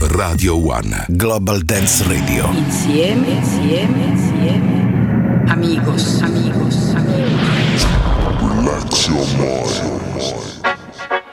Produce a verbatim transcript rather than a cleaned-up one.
Radio One. Global Dance Radio. Insieme, insieme, insieme. Amigos, amigos.